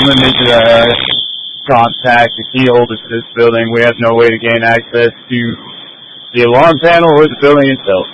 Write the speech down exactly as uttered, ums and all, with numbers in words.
Limited uh, contact, the key holder to this building. We have no way to gain access to the alarm panel or the building itself.